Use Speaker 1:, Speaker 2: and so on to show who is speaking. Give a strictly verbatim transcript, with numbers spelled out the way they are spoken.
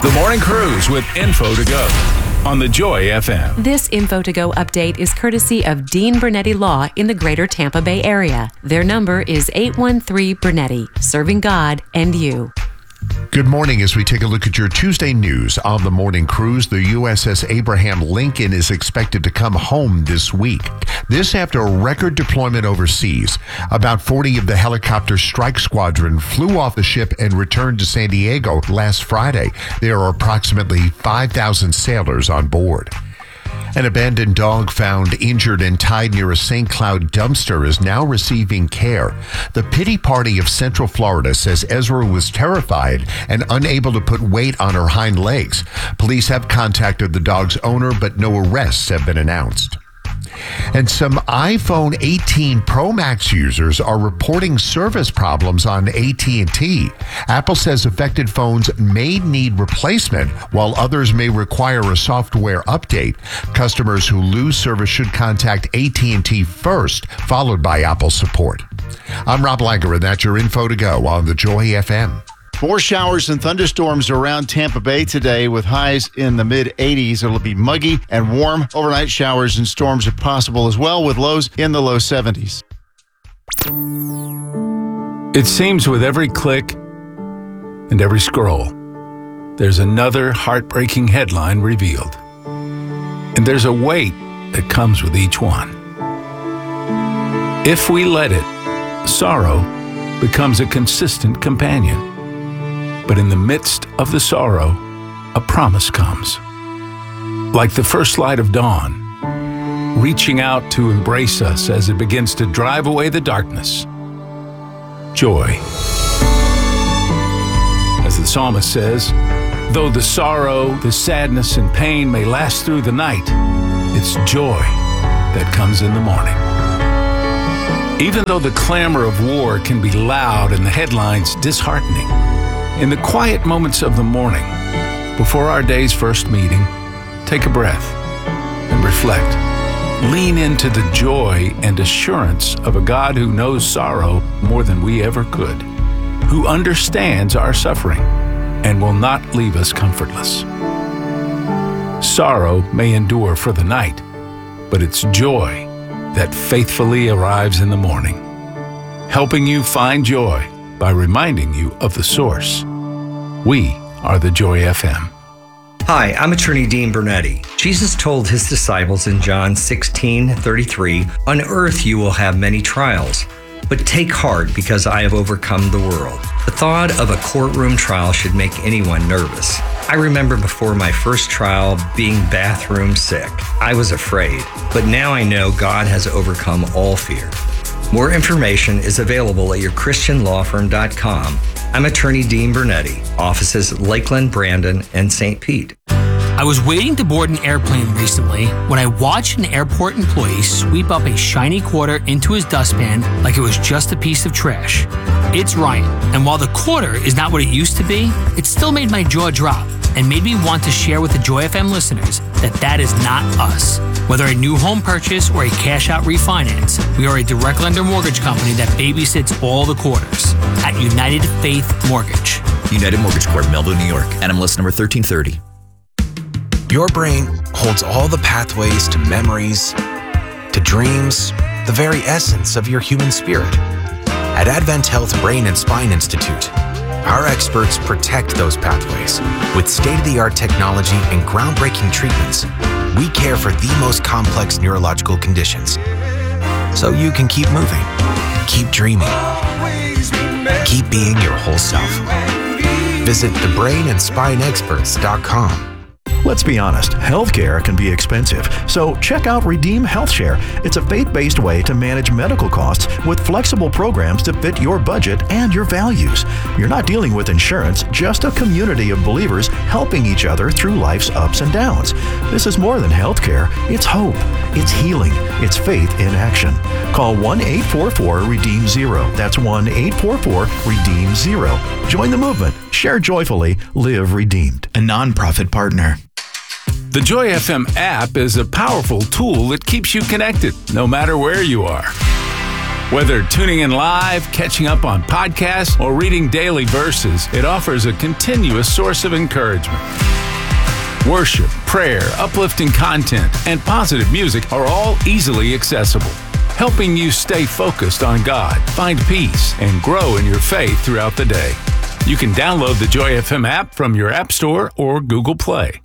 Speaker 1: The Morning Cruise with Info to Go on the Joy F M.
Speaker 2: This Info to Go update is courtesy of Dean Bernetti Law in the greater Tampa Bay area. Their number is eight one three Bernetti, serving God and you.
Speaker 3: Good morning. As we take a look at your Tuesday news on the Morning Cruise, the U S S Abraham Lincoln is expected to come home this week. This after a record deployment overseas. About forty of the helicopter strike squadron flew off the ship and returned to San Diego last Friday. There are approximately five thousand sailors on board. An abandoned dog found injured and tied near a Saint Cloud dumpster is now receiving care. The Pity Party of Central Florida says Ezra was terrified and unable to put weight on her hind legs. Police have contacted the dog's owner, but no arrests have been announced. And some iPhone eighteen Pro Max users are reporting service problems on A T and T. Apple says affected phones may need replacement, while others may require a software update. Customers who lose service should contact A T and T first, followed by Apple support. I'm Rob Langer, and that's your Info to Go on the Joy F M.
Speaker 4: More showers and thunderstorms around Tampa Bay today with highs in the mid eighties. It'll be muggy and warm. Overnight showers and storms are possible as well with lows in the low seventies.
Speaker 1: It seems with every click and every scroll, there's another heartbreaking headline revealed. And there's a weight that comes with each one. If we let it, sorrow becomes a consistent companion. But in the midst of the sorrow, a promise comes. Like the first light of dawn, reaching out to embrace us as it begins to drive away the darkness. Joy. As the psalmist says, though the sorrow, the sadness, and pain may last through the night, it's joy that comes in the morning. Even though the clamor of war can be loud and the headlines disheartening, in the quiet moments of the morning, before our day's first meeting, take a breath and reflect. Lean into the joy and assurance of a God who knows sorrow more than we ever could, who understands our suffering and will not leave us comfortless. Sorrow may endure for the night, but it's joy that faithfully arrives in the morning, helping you find joy by reminding you of the source. We are the Joy F M.
Speaker 5: Hi, I'm attorney Dean Bernetti. Jesus told his disciples in John sixteen thirty-three, on earth you will have many trials, but take heart because I have overcome the world. The thought of a courtroom trial should make anyone nervous. I remember before my first trial being bathroom sick. I was afraid, but now I know God has overcome all fear. More information is available at your christian law firm dot com. I'm attorney Dean Bernetti, offices Lakeland, Brandon, and Saint Pete.
Speaker 6: I was waiting to board an airplane recently when I watched an airport employee sweep up a shiny quarter into his dustpan like it was just a piece of trash. It's Ryan, and while the quarter is not what it used to be, it still made my jaw drop and made me want to share with the Joy F M listeners that that is not us. Whether a new home purchase or a cash-out refinance, we are a direct lender mortgage company that babysits all the quarters at United Faith Mortgage.
Speaker 7: United Mortgage Corp, Melville, New York. N M L S number thirteen thirty.
Speaker 8: Your brain holds all the pathways to memories, to dreams, the very essence of your human spirit. At Advent Health Brain and Spine Institute, our experts protect those pathways. With state-of-the-art technology and groundbreaking treatments, we care for the most complex neurological conditions. So you can keep moving, keep dreaming, keep being your whole self. Visit the brain and spine experts dot com.
Speaker 9: Let's be honest, healthcare can be expensive, so check out Redeem Health Share. It's a faith-based way to manage medical costs with flexible programs to fit your budget and your values. You're not dealing with insurance, just a community of believers helping each other through life's ups and downs. This is more than healthcare. It's hope. It's healing. It's faith in action. Call one eight four four redeem zero. That's one eight four four redeem zero. Join the movement. Share joyfully. Live redeemed.
Speaker 10: A nonprofit partner.
Speaker 1: The Joy F M app is a powerful tool that keeps you connected, no matter where you are. Whether tuning in live, catching up on podcasts, or reading daily verses, it offers a continuous source of encouragement. Worship, prayer, uplifting content, and positive music are all easily accessible, helping you stay focused on God, find peace, and grow in your faith throughout the day. You can download the Joy F M app from your App Store or Google Play.